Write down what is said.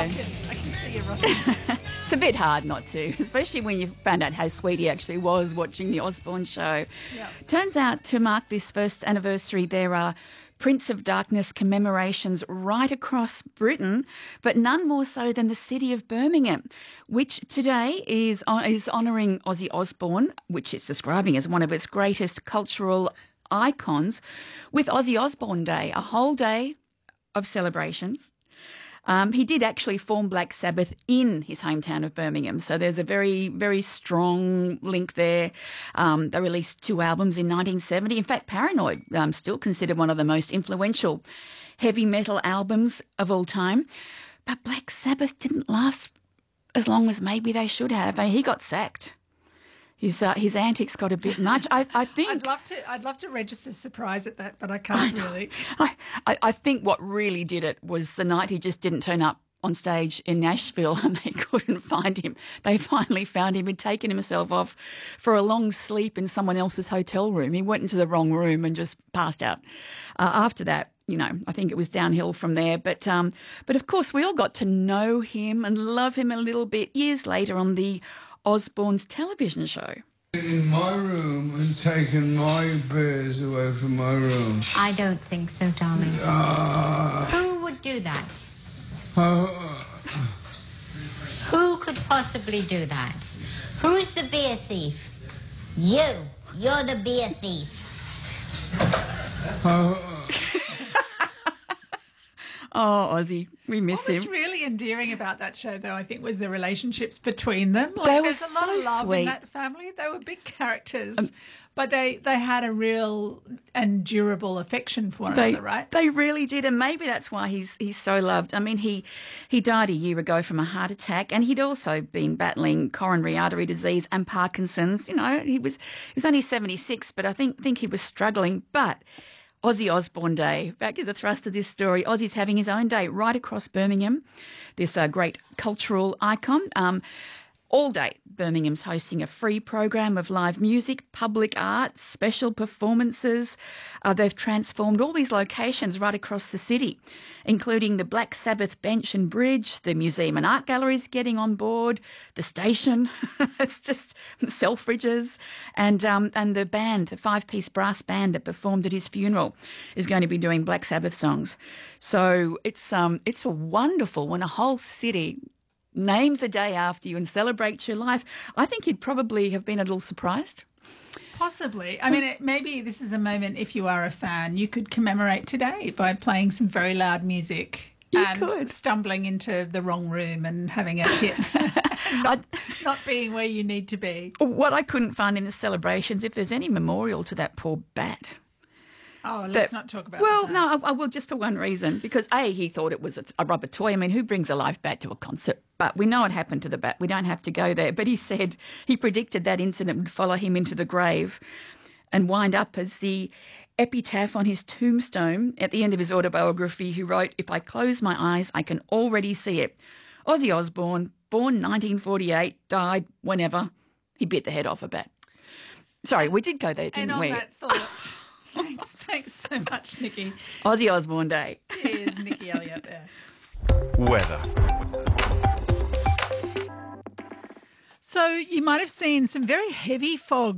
I can see you rocking. It's a bit hard not to, especially when you found out how sweet he actually was watching the Osborne show. Yeah. Turns out to mark this first anniversary, there are Prince of Darkness commemorations right across Britain, but none more so than the city of Birmingham, which today is honouring Ozzy Osbourne, which it's describing as one of its greatest cultural icons, with Ozzy Osbourne Day, a whole day of celebrations. He did actually form Black Sabbath in his hometown of Birmingham, so there's a very, very strong link there. They released 2 albums in 1970. In fact, Paranoid, still considered one of the most influential heavy metal albums of all time. But Black Sabbath didn't last as long as maybe they should have. He got sacked. His antics got a bit much. I think I'd love to register surprise at that, but I can't really. I think what really did it was the night he just didn't turn up on stage in Nashville and they couldn't find him. They finally found him. He'd taken himself off for a long sleep in someone else's hotel room. He went into the wrong room and just passed out. After that, I think it was downhill from there. But of course, we all got to know him and love him a little bit years later on the Osbourne's television show. In my room and taken my beers away from my room. I don't think so, darling. Who would do that? Who could possibly do that? Who's the beer thief? You. You're the beer thief. Oh, Ozzy, we miss him. What was really endearing about that show, though, I think, was the relationships between them. They were there's a lot of love sweet in that family. They were big characters, but they had a real and durable affection for one another, right? They really did, and maybe that's why he's so loved. I mean, he died a year ago from a heart attack, and he'd also been battling coronary artery disease and Parkinson's. He was only 76, but I think he was struggling, but Ozzy Osbourne Day, back to the thrust of this story. Ozzy's having his own day right across Birmingham, this great cultural icon. All day, Birmingham's hosting a free program of live music, public art, special performances. They've transformed all these locations right across the city, including the Black Sabbath bench and bridge, the museum and art galleries getting on board, the station, it's just Selfridges, and the band, the 5-piece brass band that performed at his funeral is going to be doing Black Sabbath songs. So it's wonderful when a whole city names a day after you and celebrates your life. I think you'd probably have been a little surprised. Possibly. I mean, maybe this is a moment, if you are a fan, you could commemorate today by playing some very loud music stumbling into the wrong room and having a hit. not being where you need to be. What I couldn't find in the celebrations, if there's any memorial to that poor bat. Oh, let's not talk about that. Well, no, I will, just for one reason, because A, he thought it was a rubber toy. I mean, who brings a live bat to a concert? But we know what happened to the bat. We don't have to go there. But he said he predicted that incident would follow him into the grave and wind up as the epitaph on his tombstone at the end of his autobiography. He wrote, "If I close my eyes, I can already see it. Ozzy Osbourne, born 1948, died whenever. He bit the head off a bat." Sorry, we did go there, didn't we? And on that thought... Thanks so much, Nikki. Ozzy Osbourne Day. Cheers, Nikki Elliott there. Weather. So you might have seen some very heavy fog